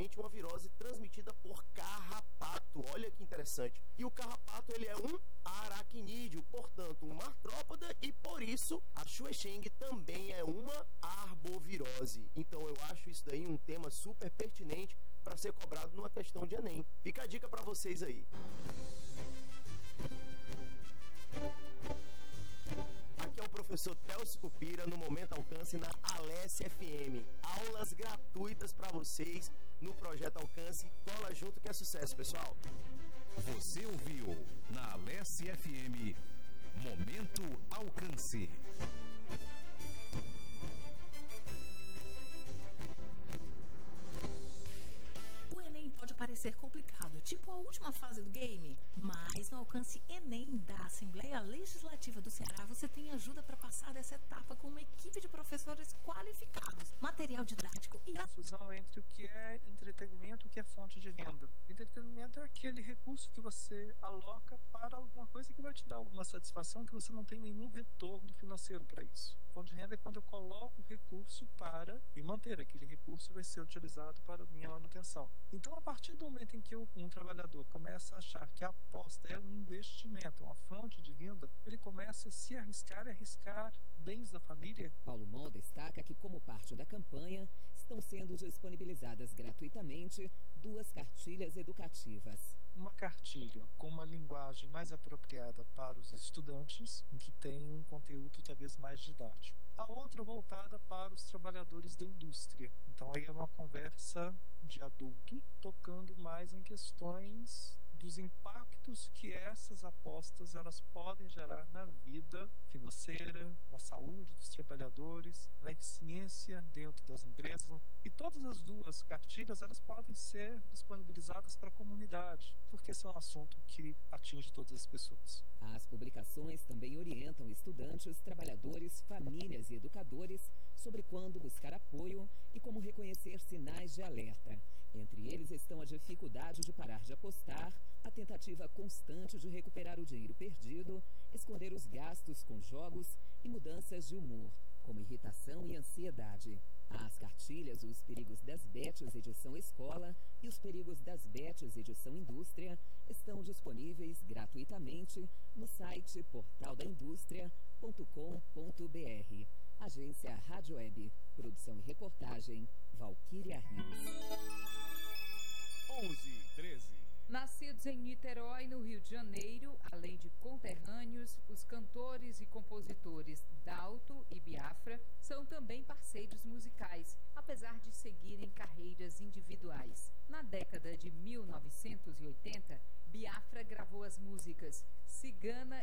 justamente uma virose transmitida por carrapato. Olha que interessante. E o carrapato, ele é um aracnídeo, portanto, uma artrópoda, e por isso a Xuexing também é uma arbovirose. Então eu acho isso daí um tema super pertinente para ser cobrado numa questão de Enem. Fica a dica para vocês aí. Aqui é o professor Telcio Cupira no Momento Alcance na Alesse FM. Aulas gratuitas para vocês no Projeto Alcance. Cola junto que é sucesso, pessoal. Você ouviu na Alesse FM Momento Alcance. O Enem pode parecer complicado, tipo a última fase do game, mas no Alcance Enem da Assembleia Legislativa do Ceará você tem ajuda para passar dessa etapa com uma equipe de professores qualificados, material didático e a fusão entre o que é entretenimento e o que é fonte de renda. Entretenimento é aquele recurso que você aloca para alguma coisa que vai te dar alguma satisfação que você não tem nenhum retorno financeiro para isso. Fonte de renda é quando eu coloco o recurso para me manter. Aquele recurso vai ser utilizado para minha manutenção. Então, a partir do momento em que um trabalhador começa a achar que a aposta é um investimento, uma fonte de renda, ele começa a se arriscar e arriscar bens da família. Paulo Mol destaca que, como parte da campanha, estão sendo disponibilizadas gratuitamente 2 cartilhas educativas. Uma cartilha com uma linguagem mais apropriada para os estudantes, em que tem um conteúdo talvez mais didático. A outra voltada para os trabalhadores da indústria. Então aí é uma conversa de adulto, tocando mais em questões dos impactos que essas apostas elas podem gerar na vida financeira, na saúde dos trabalhadores, na eficiência dentro das empresas. E todas as 2 cartilhas elas podem ser disponibilizadas para a comunidade, porque esse é um assunto que atinge todas as pessoas. As publicações também orientam estudantes, trabalhadores, famílias e educadores sobre quando buscar apoio e como reconhecer sinais de alerta. Entre eles estão a dificuldade de parar de apostar, a tentativa constante de recuperar o dinheiro perdido, esconder os gastos com jogos e mudanças de humor, como irritação e ansiedade. As cartilhas Os Perigos das Betes edição Escola e Os Perigos das Betes edição Indústria estão disponíveis gratuitamente no site portaldaindustria.com.br. Agência Rádio Web, produção e reportagem, Valquíria Rios. 11:13. Nascidos em Niterói, no Rio de Janeiro, além de conterrâneos, os cantores e compositores Dalto e Biafra são também parceiros musicais, apesar de seguirem carreiras individuais. Na década de 1980, Biafra gravou as músicas Cigana